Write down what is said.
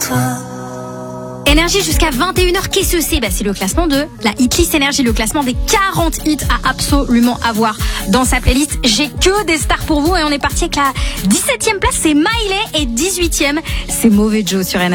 Énergie jusqu'à 21h, qu'est-ce que c'est ? C'est le classement de la Hitlist Énergie, le classement des 40 hits à absolument avoir dans sa playlist. J'ai que des stars pour vous et on est parti avec la 17e place, c'est Miley, et 18e, c'est Mauvais Joe sur Énergie.